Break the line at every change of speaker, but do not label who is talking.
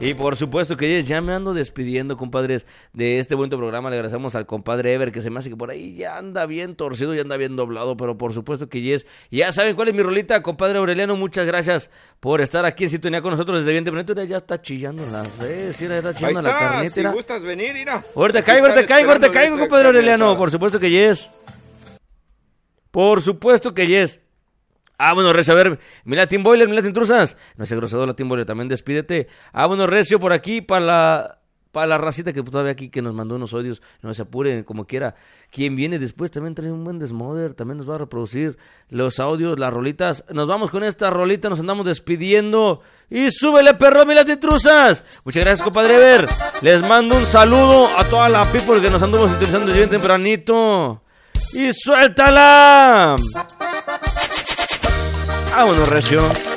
Y por supuesto que ya me ando despidiendo, compadres, de este bonito programa. Le agradecemos al compadre Ever, que se me hace que por ahí ya anda bien torcido, ya anda bien doblado, pero por supuesto que yes. Ya saben cuál es mi rolita, compadre Aureliano. Muchas gracias por estar aquí en sintonía con nosotros desde bien temprano. Ya está chillando la red, sí, está chillando la carnita.
Si gustas venir, mira.
Ahorita caigo, compadre Aureliano. Por supuesto que yes. Por supuesto que yes. Bueno, Recio, a ver, mi Latin Boiler, mi Latin Truzas. No sé, grosado Latin Boiler, también despídete. Bueno, Recio, por aquí, para la racita que todavía aquí que nos mandó unos audios, no se apuren, como quiera. Quien viene después también trae un buen desmoder, también nos va a reproducir los audios, las rolitas. Nos vamos con esta rolita, nos andamos despidiendo. Y súbele, perro, mi Latin Truzas. Muchas gracias, compadre Ever. Les mando un saludo a toda la people que nos andamos utilizando desde bien tempranito. Y suéltala. Vámonos, Recio.